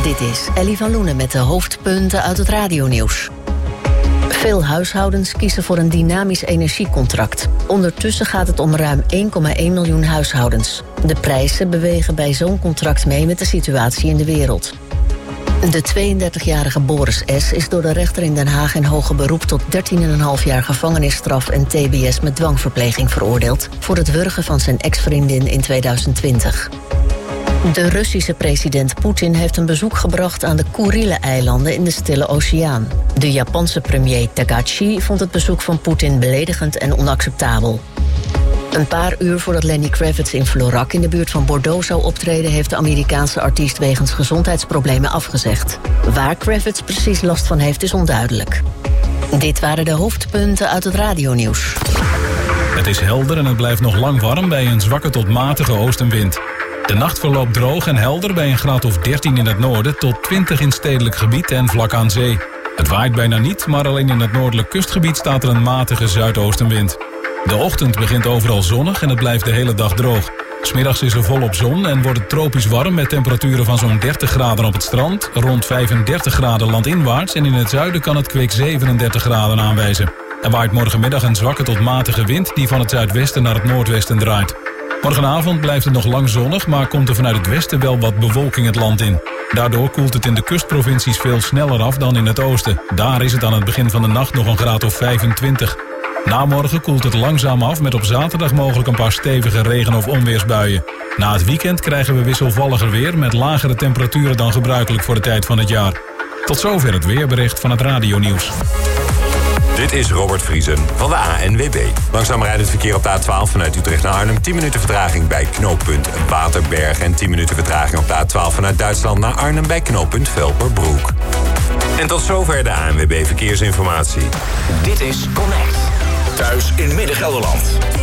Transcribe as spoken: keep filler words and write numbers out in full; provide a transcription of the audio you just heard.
Dit is Ellie van Loenen met de hoofdpunten uit het radionieuws. Veel huishoudens kiezen voor een dynamisch energiecontract. Ondertussen gaat het om ruim één komma één miljoen huishoudens. De prijzen bewegen bij zo'n contract mee met de situatie in de wereld. De tweeëndertigjarige Boris S. is door de rechter in Den Haag in hoger beroep tot dertien komma vijf jaar gevangenisstraf en T B S met dwangverpleging veroordeeld voor het wurgen van zijn ex-vriendin in tweeduizend twintig. De Russische president Poetin heeft een bezoek gebracht aan de Kurilen-eilanden in de Stille Oceaan. De Japanse premier Tagachi vond het bezoek van Poetin beledigend en onacceptabel. Een paar uur voordat Lenny Kravitz in Florac in de buurt van Bordeaux zou optreden, heeft de Amerikaanse artiest wegens gezondheidsproblemen afgezegd. Waar Kravitz precies last van heeft is onduidelijk. Dit waren de hoofdpunten uit het radionieuws. Het is helder en het blijft nog lang warm bij een zwakke tot matige oostenwind. De nacht verloopt droog en helder bij een graad of dertien in het noorden tot twintig in stedelijk gebied en vlak aan zee. Het waait bijna niet, maar alleen in het noordelijk kustgebied staat er een matige zuidoostenwind. De ochtend begint overal zonnig en het blijft de hele dag droog. 'S Middags is er volop zon en wordt het tropisch warm met temperaturen van zo'n dertig graden op het strand, rond vijfendertig graden landinwaarts en in het zuiden kan het kwik zevenendertig graden aanwijzen. Er waait morgenmiddag een zwakke tot matige wind die van het zuidwesten naar het noordwesten draait. Morgenavond blijft het nog lang zonnig, maar komt er vanuit het westen wel wat bewolking het land in. Daardoor koelt het in de kustprovincies veel sneller af dan in het oosten. Daar is het aan het begin van de nacht nog een graad of vijfentwintig. Na morgen koelt het langzaam af met op zaterdag mogelijk een paar stevige regen- of onweersbuien. Na het weekend krijgen we wisselvalliger weer met lagere temperaturen dan gebruikelijk voor de tijd van het jaar. Tot zover het weerbericht van het radionieuws. Dit is Robert Vriesen van de A N W B. Langzaam rijdt het verkeer op de A twaalf vanuit Utrecht naar Arnhem. tien minuten vertraging bij knooppunt Waterberg. En tien minuten vertraging op de A twaalf vanuit Duitsland naar Arnhem bij knooppunt Velperbroek. En tot zover de A N W B Verkeersinformatie. Dit is Connect. Thuis in Midden-Gelderland.